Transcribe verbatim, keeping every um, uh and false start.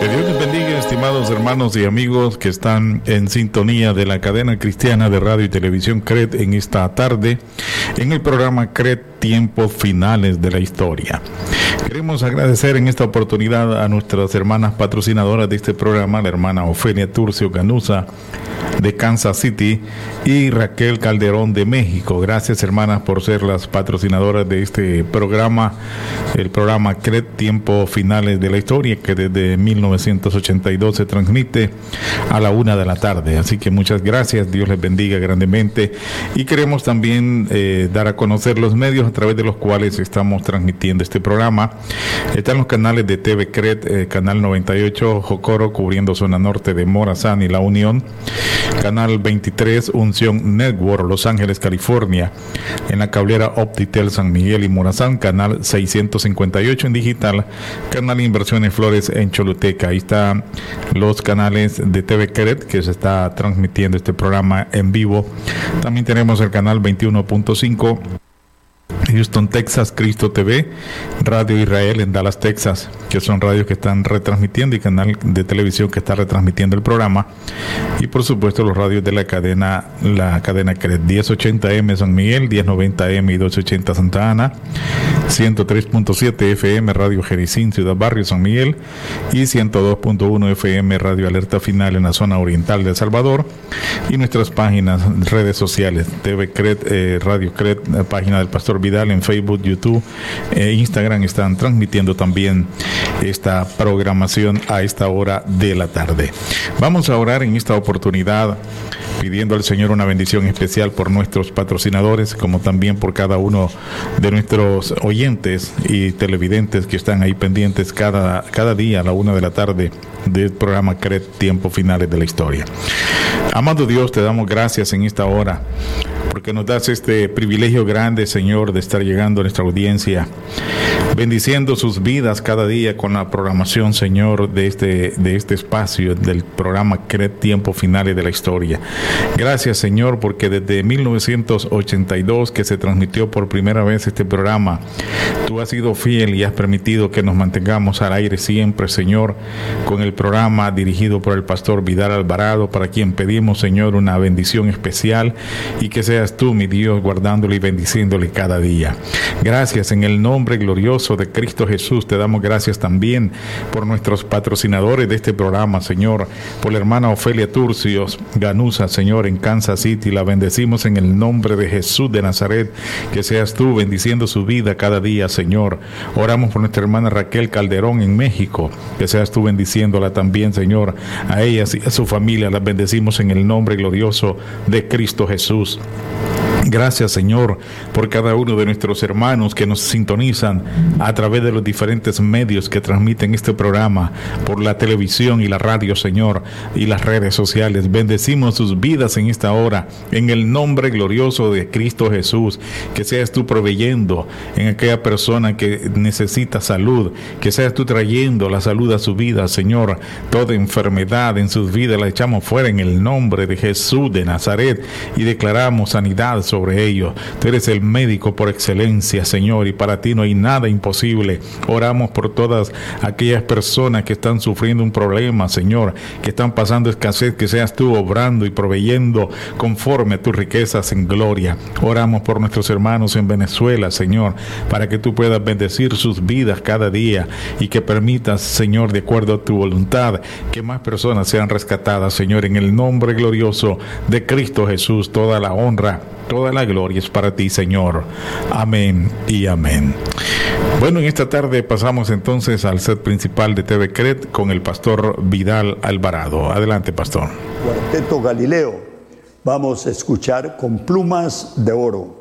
Que Dios les bendiga, estimados hermanos y amigos que están en sintonía de la cadena cristiana de radio y televisión C R E D en esta tarde, en el programa C R E D Tiempos Finales de la Historia. Queremos agradecer en esta oportunidad a nuestras hermanas patrocinadoras de este programa, la hermana Ofelia Turcio Ganuza de Kansas City y Raquel Calderón de México. Gracias, hermanas, por ser las patrocinadoras de este programa, el programa C R E D Tiempos Finales de la Historia, que desde mil novecientos ochenta y dos se transmite a la una de la tarde. Así que muchas gracias, Dios les bendiga grandemente. Y queremos también eh, dar a conocer los medios a través de los cuales estamos transmitiendo este programa. Están los canales de T V C R E D, eh, canal noventa y ocho Jocoro, cubriendo zona norte de Morazán y La Unión, canal veintitrés Unción Network, Los Ángeles, California, en la cablera Optitel San Miguel y Morazán, canal seiscientos cincuenta y ocho en digital, canal Inversiones Flores en Choluteca. Ahí están los canales de T V C R E D que se está transmitiendo este programa en vivo. También tenemos el canal veintiuno punto cinco Houston, Texas, Cristo T V, Radio Israel en Dallas, Texas, que son radios que están retransmitiendo, y canal de televisión que está retransmitiendo el programa, y por supuesto los radios de la cadena, la cadena C R E D, diez ochenta M San Miguel, diez noventa M y doscientos ochenta Santa Ana, ciento tres punto siete F M Radio Jericín, Ciudad Barrio, San Miguel, y ciento dos punto uno F M Radio Alerta Final en la zona oriental de El Salvador, y nuestras páginas, redes sociales, T V C R E D, eh, Radio C R E D, página del Pastor Vidal en Facebook, YouTube e Instagram, están transmitiendo también esta programación a esta hora de la tarde. Vamos a orar en esta oportunidad pidiendo al Señor una bendición especial por nuestros patrocinadores, como también por cada uno de nuestros oyentes y televidentes que están ahí pendientes cada, cada día a la una de la tarde del programa C R E D Tiempos Finales de la Historia. Amado Dios, te damos gracias en esta hora, porque nos das este privilegio grande, Señor, de estar llegando a nuestra audiencia, bendiciendo sus vidas cada día con la programación, Señor, de este, de este espacio, del programa C R E D Tiempos Finales de la Historia. Gracias, Señor, porque desde mil novecientos ochenta y dos, que se transmitió por primera vez este programa, tú has sido fiel y has permitido que nos mantengamos al aire siempre, Señor, con el programa dirigido por el pastor Vidal Alvarado, para quien pedimos, Señor, una bendición especial, y que seas tú, mi Dios, guardándole y bendiciéndole cada día. Gracias en el nombre glorioso de Cristo Jesús. Te damos gracias también por nuestros patrocinadores de este programa, Señor, por la hermana Ofelia Turcios Ganuza, Señor, en Kansas City. La bendecimos en el nombre de Jesús de Nazaret, que seas tú bendiciendo su vida cada día, Señor. Oramos por nuestra hermana Raquel Calderón en México, que seas tú bendiciéndola también, Señor, a ella y a su familia. La bendecimos en el nombre glorioso de Cristo Jesús. Gracias, Señor, por cada uno de nuestros hermanos que nos sintonizan a través de los diferentes medios que transmiten este programa, por la televisión y la radio, Señor, y las redes sociales. Bendecimos sus vidas en esta hora, en el nombre glorioso de Cristo Jesús. Que seas tú proveyendo en aquella persona que necesita salud, que seas tú trayendo la salud a su vida, Señor. Toda enfermedad en sus vidas la echamos fuera en el nombre de Jesús de Nazaret, y declaramos sanidad sobre ellos. Tú eres el médico por excelencia, Señor, y para ti no hay nada imposible. Oramos por todas aquellas personas que están sufriendo un problema, Señor, que están pasando escasez, que seas tú obrando y proveyendo conforme a tus riquezas en gloria. Oramos por nuestros hermanos en Venezuela, Señor, para que tú puedas bendecir sus vidas cada día, y que permitas, Señor, de acuerdo a tu voluntad, que más personas sean rescatadas, Señor, en el nombre glorioso de Cristo Jesús. Toda la honra, toda la gloria es para ti, Señor. Amén y amén. Bueno, en esta tarde pasamos entonces al set principal de T V C R E D con el pastor Vidal Alvarado. Adelante, pastor. Cuarteto Galileo. Vamos a escuchar Con Plumas de Oro.